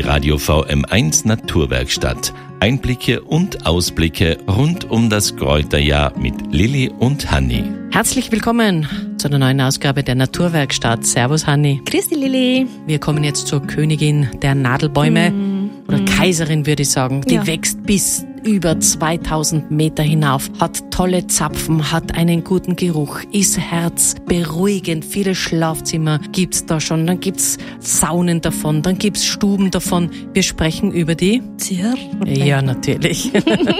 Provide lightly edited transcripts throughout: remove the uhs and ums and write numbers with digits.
Die Radio VM1 Naturwerkstatt. Einblicke und Ausblicke rund um das Kräuterjahr mit Lilly und Hanni. Herzlich willkommen zu einer neuen Ausgabe der Naturwerkstatt. Servus Hanni. Grüß dich Lilly. Wir kommen jetzt zur Königin der Nadelbäume oder Kaiserin, würde ich sagen. Die wächst bis über 2000 Meter hinauf, hat tolle Zapfen, hat einen guten Geruch, ist herzberuhigend. Viele Schlafzimmer gibt's da schon, dann gibt's Saunen davon, dann gibt's Stuben davon. Wir sprechen über die Zirbe. Ja, natürlich.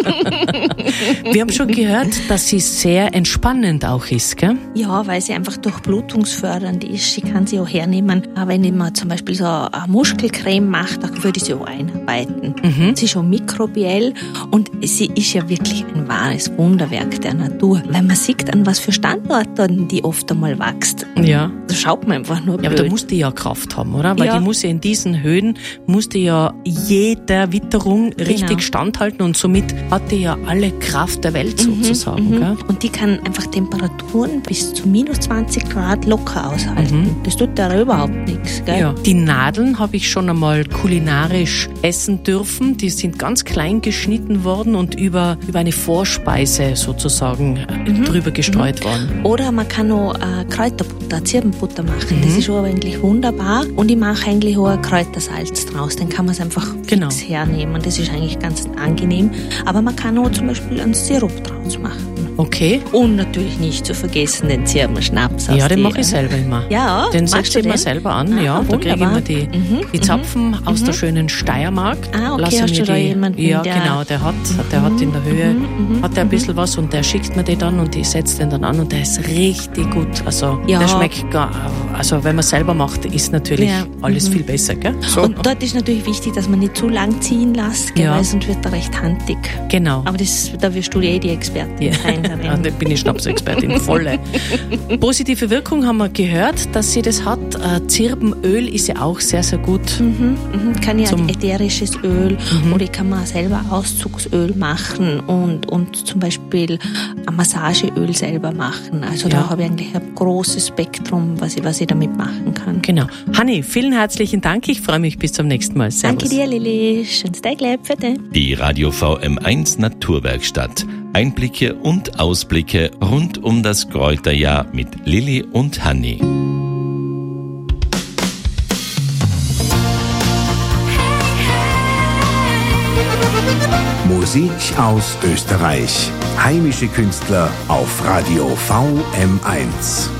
Wir haben schon gehört, dass sie sehr entspannend auch ist, gell? Ja, weil sie einfach durchblutungsfördernd ist. Sie kann sie auch hernehmen. Aber wenn ich mir zum Beispiel so eine Muskelcreme mache, dann würde ich sie auch einarbeiten. Sie ist schon mikrobiell und sie ist ja wirklich ein wahres Wunderwerk der Natur. Weil man sieht, an was für Standorten die oft einmal wächst. Ja. Da schaut man einfach nur blöd. Ja, aber da muss die ja Kraft haben, oder? Weil Ja. die muss ja in diesen Höhen, muss die ja jeder Witterung richtig standhalten und somit hat die ja alle Kraft der Welt sozusagen, gell? Und die kann einfach Temperaturen bis zu minus 20 Grad locker aushalten. Das tut da überhaupt nichts, gell? Ja. Die Nadeln habe ich schon einmal kulinarisch essen dürfen. Die sind ganz klein geschnitten worden und über eine Vorspeise sozusagen drüber gestreut worden. Oder man kann auch Kräuterbutter, Zirbenbutter machen. Das ist auch eigentlich wunderbar. Und ich mache eigentlich auch ein Kräutersalz draus. Den kann man es einfach fix hernehmen. Das ist eigentlich ganz angenehm. Aber man kann auch zum Beispiel einen Sirup draus machen. Okay. Und natürlich nicht zu vergessen den Zirbenschnaps. Ja, den mache ich selber immer. Ja, den machst setze du ich mir den? selber an. Ah, Ja, da kriege ich immer wunderbar. die Zapfen aus der schönen Steiermark. Ah, okay, Lasse hast mir du da jemanden, ja, der- genau, der hat in der Höhe hat der ein bisschen was und der schickt mir den dann und ich setze den dann an und der ist richtig gut. Also Ja. der schmeckt also wenn man selber macht, ist natürlich alles viel besser, gell? So. Und dort ist natürlich wichtig, dass man nicht zu lang ziehen lässt, gell, Ja. weil sonst wird er recht handig. Genau. Aber da wirst du die Expertin sein darin. Ja, da bin ich Schnapsexpertin, volle. Positive Wirkung haben wir gehört, dass sie das hat. Zirbenöl ist ja auch sehr, sehr gut. Kann ich Zum- ein ätherisches Öl oder ich kann mir selber Auszugsöl machen und zum Beispiel ein Massageöl selber machen. Also Ja. da habe ich eigentlich ein großes Spektrum, was ich damit machen kann. Genau. Hanni, vielen herzlichen Dank. Ich freue mich bis zum nächsten Mal. Servus. Danke dir, Lilly. Schönes Tag, für dich. Die Radio VM1 Naturwerkstatt. Einblicke und Ausblicke rund um das Kräuterjahr mit Lilly und Hanni. Musik aus Österreich. Heimische Künstler auf Radio VM1.